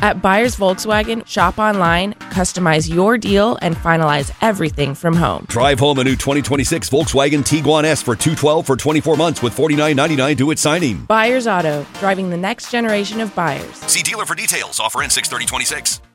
At Buyers Volkswagen, shop online, customize your deal, and finalize everything from home. Drive home a new 2026 Volkswagen Tiguan S for $212 for 24 months with $49.99 due at signing. Buyers Auto, driving the next generation of buyers. See dealer for details. Offer ends 6/30/26.